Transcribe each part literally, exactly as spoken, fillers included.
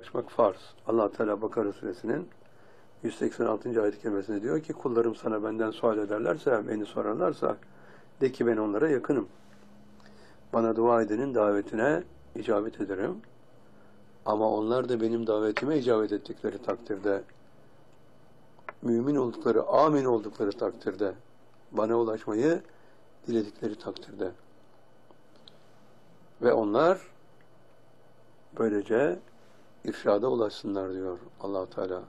ulaşmak farz. Allah Teala Bakara suresinin yüz seksen altıncı ayet-i kerimesinde diyor ki kullarım sana benden sual ederlerse, beni sorarlarsa de ki ben onlara yakınım. Bana dua edenin davetine icabet ederim. Ama onlar da benim davetime icabet ettikleri takdirde, mümin oldukları, amin oldukları takdirde, bana ulaşmayı diledikleri takdirde. Ve onlar böylece irşada ulaşsınlar diyor Allah Teala.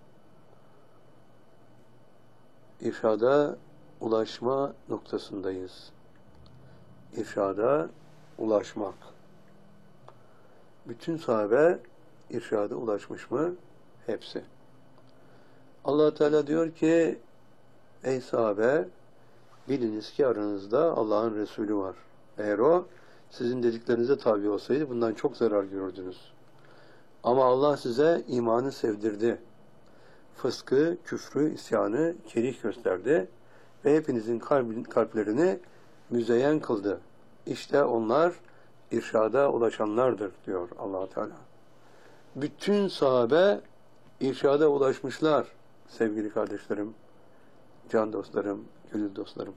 İrşada ulaşma noktasındayız. İrşada ulaşmak. Bütün sahabe irşada ulaşmış mı? Hepsi. Allah Teala diyor ki, ey sahabe, biliniz ki aranızda Allah'ın Resulü var. Eğer o sizin dediklerinize tabi olsaydı bundan çok zarar görürdünüz. Ama Allah size imanı sevdirdi. Fıskı, küfrü, isyanı kerih gösterdi ve hepinizin kalplerini müzeyyen kıldı. İşte onlar irşada ulaşanlardır diyor Allah Teala. Bütün sahabe irşada ulaşmışlar sevgili kardeşlerim, can dostlarım, gönül dostlarım.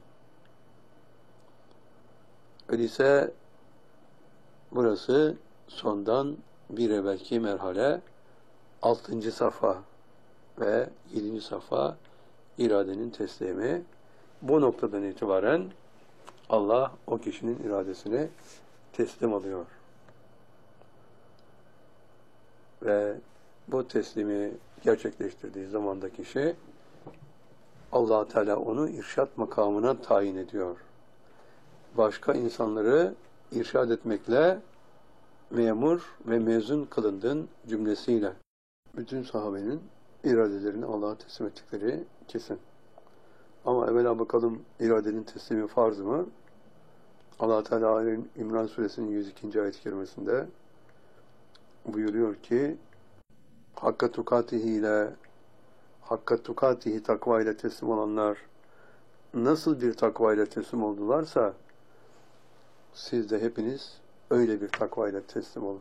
Öyleyse burası sondan bir evvelki merhale, altıncı safa ve yedinci safa iradenin teslimi. Bu noktadan itibaren Allah o kişinin iradesini teslim alıyor. Ve bu teslimi gerçekleştirdiği zamanda kişi Allah Teala onu irşat makamına tayin ediyor. Başka insanları irşad etmekle memur ve mezun kılındığın cümlesiyle bütün sahabenin iradelerini Allah'a teslim ettikleri kesin. Ama evvela bakalım iradenin teslimi farz mı? Allah Teala İmran suresinin yüz ikinci ayet-i kerimesinde buyuruyor ki Hakka tukatihi ile Hakka tukatihi takva ile teslim olanlar nasıl bir takva ile teslim oldularsa siz de hepiniz öyle bir takva ile teslim olun.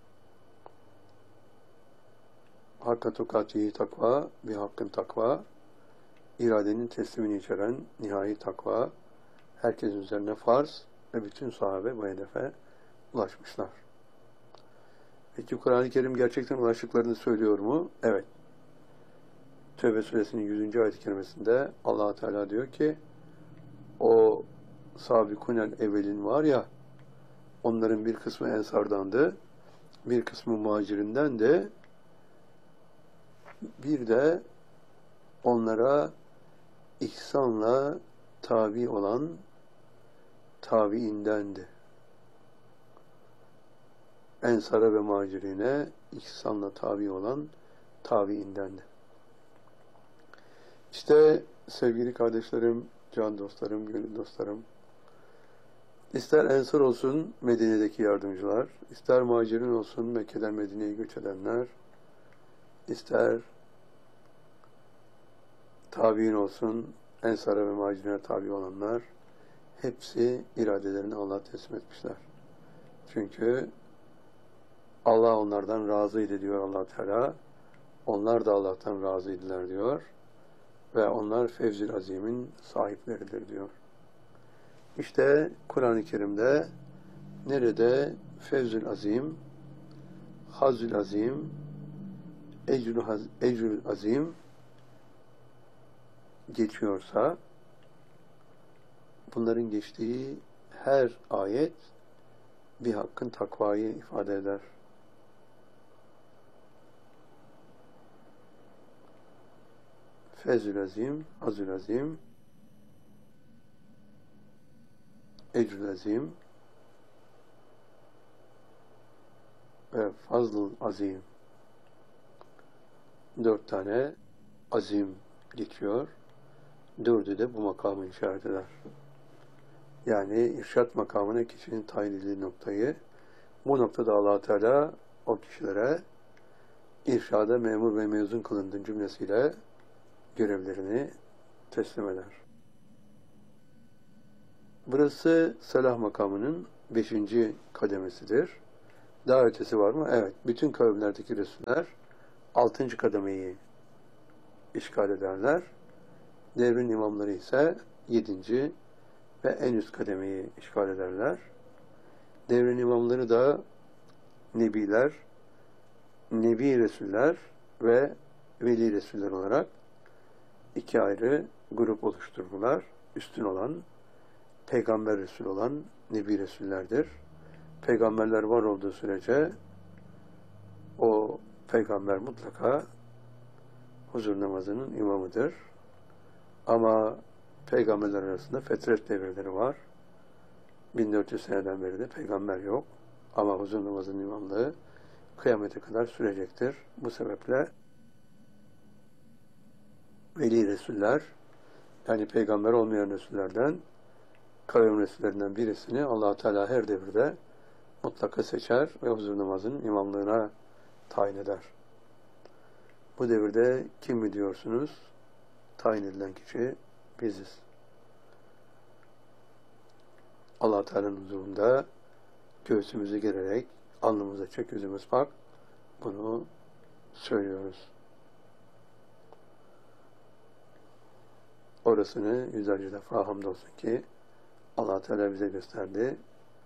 Hakka tukatihi takva, bir hakkın takva, iradenin teslimini içeren nihai takva, herkesin üzerine farz ve bütün sahabe bu hedefe ulaşmışlar. Peki Kur'an-ı Kerim gerçekten ulaştıklarını söylüyor mu? Evet. Tevbe suresinin yüzüncü ayet-i kerimesinde Allah Teala diyor ki o sabikunel evvelin var ya, onların bir kısmı ensardandı, bir kısmı muhacirinden de, bir de onlara ihsanla tabi olan tabiindendi. Ensara ve muhacirine ihsanla tabi olan tabiindendi. İşte sevgili kardeşlerim, can dostlarım, gönül dostlarım, ister ensar olsun Medine'deki yardımcılar, ister muhacirin olsun Mekke'den Medine'ye göç edenler, ister tabiin olsun ensara ve muhacirine tabi olanlar, hepsi iradelerini Allah'a teslim etmişler. Çünkü Allah onlardan razıydı diyor Allah Teala. Onlar da Allah'tan razıydılar diyor. Ve onlar Fevzül Azim'in sahipleridir diyor. İşte Kur'an-ı Kerim'de nerede Fevzül Azim, Hazül Azim, Ecrül Azim geçiyorsa bunların geçtiği her ayet bir hakkın takvayı ifade eder. Fezül Azim, Azül Azim, Ecrül Azim ve Fazlul Azim. Dört tane azim geçiyor. Dördü de bu makamı işaret eder. Yani irşat makamına kişinin tayin edildiği noktayı, bu noktada Allah Teala o kişilere irşada memur ve mezun kılındığın cümlesiyle görevlerini teslim eder. Burası selah makamının beşinci kademesidir. Daha ötesi var mı? Evet. Bütün kavimlerdeki Resuller altıncı kademeyi işgal ederler. Devrin imamları ise yedinci ve en üst kademeyi işgal ederler. Devrin imamları da Nebiler, Nebi Resuller ve Veli Resuller olarak iki ayrı grup oluşturdular. Üstün olan, Peygamber Resul olan Nebi Resullerdir. Peygamberler var olduğu sürece o peygamber mutlaka huzur namazının imamıdır. Ama peygamberler arasında fetret devirleri var. bin dört yüz seneden beri de peygamber yok. Ama huzur namazının imamlığı kıyamete kadar sürecektir. Bu sebeple Veli Resuller, yani peygamber olmayan Resullerden, kavim Resullerinden birisini Allah-u Teala her devirde mutlaka seçer ve huzur namazının imamlığına tayin eder. Bu devirde kim mi diyorsunuz? Tayin edilen kişi biziz. Allah-u Teala'nın huzurunda göğsümüzü gererek, alnımıza çek yüzümüz bak, bunu söylüyoruz. Orasını yüzlerce defa hamdolsun ki Allah-u Teala bize gösterdi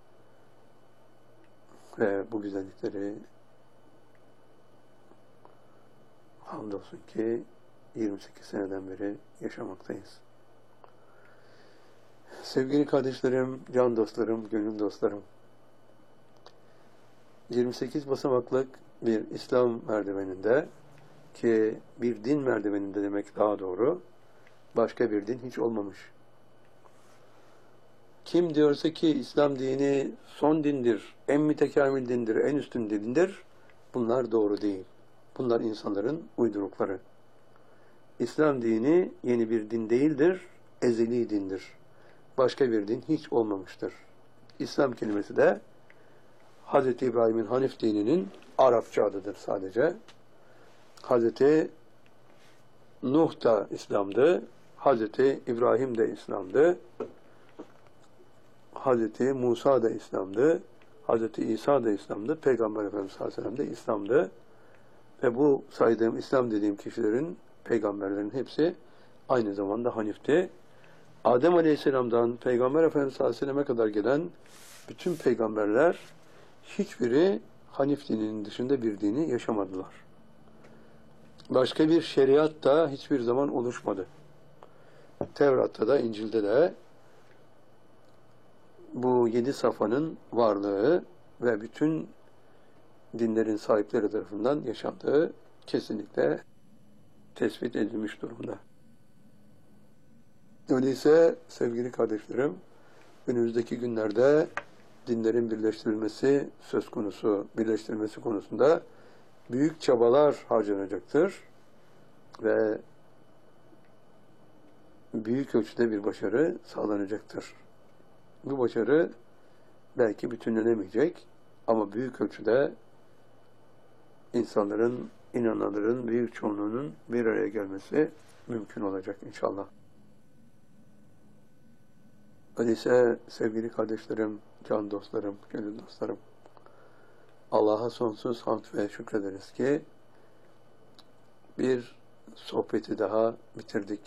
ve bu güzellikleri hamdolsun ki yirmi sekiz seneden beri yaşamaktayız. Sevgili kardeşlerim, can dostlarım, gönül dostlarım, yirmi sekiz basamaklık bir İslam merdiveninde, ki bir din merdiveninde demek daha doğru, başka bir din hiç olmamış. Kim diyorsa ki İslam dini son dindir, en mütekamil dindir, en üstün dindir, bunlar doğru değil. Bunlar insanların uydurukları. İslam dini yeni bir din değildir, ezeli dindir. Başka bir din hiç olmamıştır. İslam kelimesi de Hz. İbrahim'in Hanif dininin Arapça adıdır sadece. Hz. Nuh da İslam'dı, Hz. İbrahim de İslam'dı, Hz. Musa da İslam'dı, Hz. İsa da İslam'dı, Peygamber Efendimiz sallallahu aleyhi ve sellem de İslam'dı. Ve bu saydığım İslam dediğim kişilerin, peygamberlerin hepsi aynı zamanda Hanif'ti. Adem Aleyhisselam'dan Peygamber Efendimiz sallallahu aleyhi ve sellem'e kadar gelen bütün peygamberler hiçbiri Hanif dininin dışında bir dini yaşamadılar. Başka bir şeriat da hiçbir zaman oluşmadı. Tevrat'ta da, İncil'de de bu yedi safhanın varlığı ve bütün dinlerin sahipleri tarafından yaşandığı kesinlikle tespit edilmiş durumda. Öyleyse sevgili kardeşlerim, önümüzdeki günlerde dinlerin birleştirilmesi söz konusu, birleştirilmesi konusunda büyük çabalar harcanacaktır ve büyük ölçüde bir başarı sağlanacaktır. Bu başarı belki bütünlenemeyecek ama büyük ölçüde insanların, inananların büyük çoğunluğunun bir araya gelmesi mümkün olacak inşallah. Öyleyse sevgili kardeşlerim, can dostlarım, gönül dostlarım, Allah'a sonsuz hamd ve şükrederiz ki bir sohbeti daha bitirdik.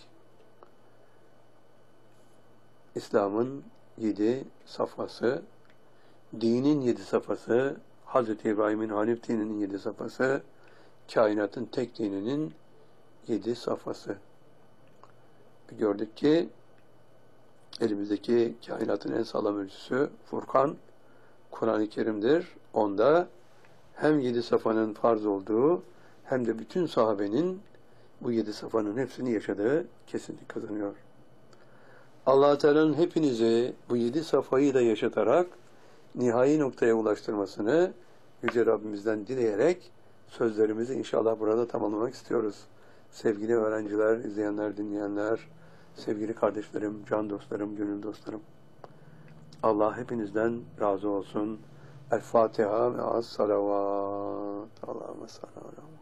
İslam'ın yedi safhası, dinin yedi safhası, Hz. İbrahim'in Hanif dininin yedi safhası, kainatın tek dininin yedi safhası. Gördük ki elimizdeki kainatın en sağlam ölçüsü Furkan, Kur'an-ı Kerim'dir. Onda hem yedi safhanın farz olduğu hem de bütün sahabenin bu yedi safhanın hepsini yaşadığı kesinlik kazanıyor. Allah-u Teala'nın hepinizi bu yedi safhayı da yaşatarak nihai noktaya ulaştırmasını Yüce Rabbimizden dileyerek sözlerimizi inşallah burada tamamlamak istiyoruz. Sevgili öğrenciler, izleyenler, dinleyenler, sevgili kardeşlerim, can dostlarım, gönül dostlarım. Allah hepinizden razı olsun. El Fatiha ve as salavat. Allahümme sallallahu aleyhi ve sellem.